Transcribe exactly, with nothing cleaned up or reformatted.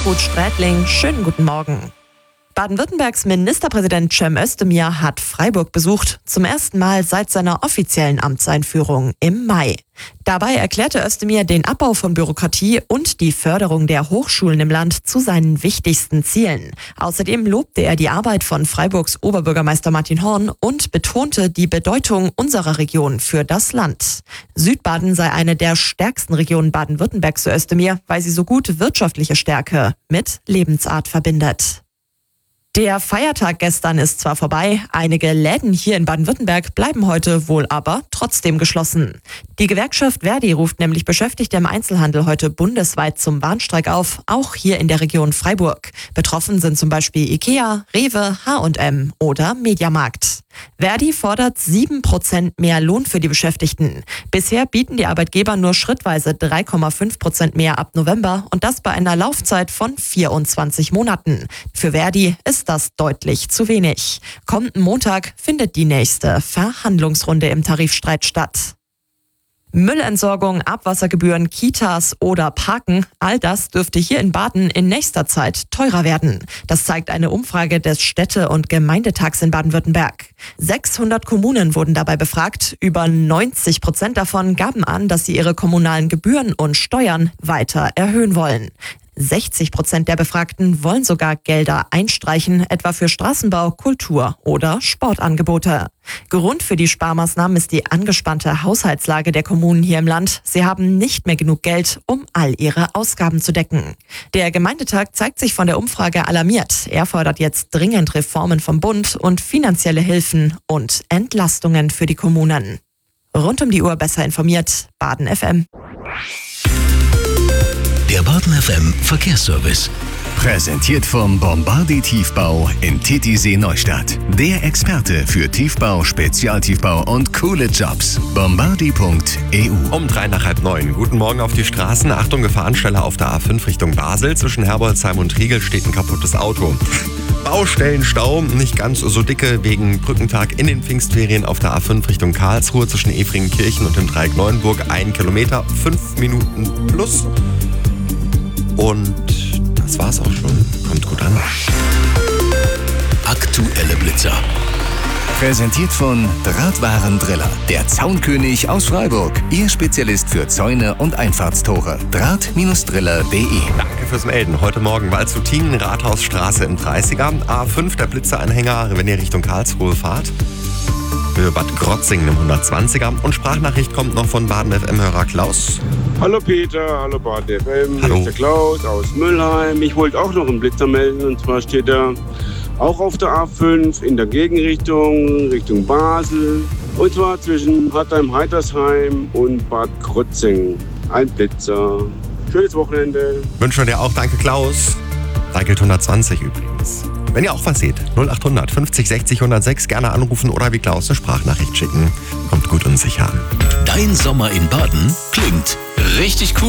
Ruth Strätling, schönen guten Morgen. Baden-Württembergs Ministerpräsident Cem Özdemir hat Freiburg besucht, zum ersten Mal seit seiner offiziellen Amtseinführung im Mai. Dabei erklärte Özdemir den Abbau von Bürokratie und die Förderung der Hochschulen im Land zu seinen wichtigsten Zielen. Außerdem lobte er die Arbeit von Freiburgs Oberbürgermeister Martin Horn und betonte die Bedeutung unserer Region für das Land. Südbaden sei eine der stärksten Regionen Baden-Württembergs, so Özdemir, weil sie so gut wirtschaftliche Stärke mit Lebensart verbindet. Der Feiertag gestern ist zwar vorbei, einige Läden hier in Baden-Württemberg bleiben heute wohl aber trotzdem geschlossen. Die Gewerkschaft Verdi ruft nämlich Beschäftigte im Einzelhandel heute bundesweit zum Warnstreik auf, auch hier in der Region Freiburg. Betroffen sind zum Beispiel Ikea, Rewe, H und M oder Mediamarkt. Verdi fordert sieben Prozent mehr Lohn für die Beschäftigten. Bisher bieten die Arbeitgeber nur schrittweise drei Komma fünf Prozent mehr ab November und das bei einer Laufzeit von vierundzwanzig Monaten. Für Verdi ist das deutlich zu wenig. Kommenden Montag findet die nächste Verhandlungsrunde im Tarifstreit statt. Müllentsorgung, Abwassergebühren, Kitas oder Parken, all das dürfte hier in Baden in nächster Zeit teurer werden. Das zeigt eine Umfrage des Städte- und Gemeindetags in Baden-Württemberg. sechshundert Kommunen wurden dabei befragt. Über neunzig Prozent davon gaben an, dass sie ihre kommunalen Gebühren und Steuern weiter erhöhen wollen. sechzig Prozent der Befragten wollen sogar Gelder einstreichen, etwa für Straßenbau, Kultur oder Sportangebote. Grund für die Sparmaßnahmen ist die angespannte Haushaltslage der Kommunen hier im Land. Sie haben nicht mehr genug Geld, um all ihre Ausgaben zu decken. Der Gemeindetag zeigt sich von der Umfrage alarmiert. Er fordert jetzt dringend Reformen vom Bund und finanzielle Hilfen und Entlastungen für die Kommunen. Rund um die Uhr besser informiert, Baden F M. Der Baden F M Verkehrsservice. Präsentiert vom Bombardi Tiefbau in Titisee Neustadt. Der Experte für Tiefbau, Spezialtiefbau und coole Jobs. bombardi punkt e u. Um drei nach halb neun. Guten Morgen auf die Straßen. Achtung, Gefahrenstelle auf der A fünf Richtung Basel. Zwischen Herbolzheim und Riegel steht ein kaputtes Auto. Baustellenstau, nicht ganz so dicke, wegen Brückentag in den Pfingstferien auf der A fünf Richtung Karlsruhe zwischen Efringenkirchen und dem Dreieck Neuenburg. Ein Kilometer, fünf Minuten plus. Und das war's auch schon. Kommt gut an. Aktuelle Blitzer. Präsentiert von Drahtwarendriller, der Zaunkönig aus Freiburg. Ihr Spezialist für Zäune und Einfahrtstore. Draht Driller punkt de. Danke fürs Melden. Heute Morgen Waldshutinen, Rathausstraße im dreißiger. A fünf, der Blitzeranhänger, wenn ihr Richtung Karlsruhe fahrt. Für Bad Krotzingen im hundertzwanziger. Und Sprachnachricht kommt noch von Baden F M-Hörer Klaus. Hallo Peter, hallo Baden F M, Hallo. Hier ist der Klaus aus Müllheim. Ich wollte auch noch einen Blitzer melden, und zwar steht er auch auf der A fünf in der Gegenrichtung, Richtung Basel. Und zwar zwischen Hartheim-Heitersheim und Bad Krotzingen. Ein Blitzer. Schönes Wochenende. Wünschen wir dir auch. Danke, Klaus. Reichelt hundertzwanzig übrigens. Wenn ihr auch was seht, null acht hundert fünfzig sechzig hundertsechs, gerne anrufen oder wie Klaus eine Sprachnachricht schicken. Kommt gut und sicher an. Dein Sommer in Baden klingt richtig cool.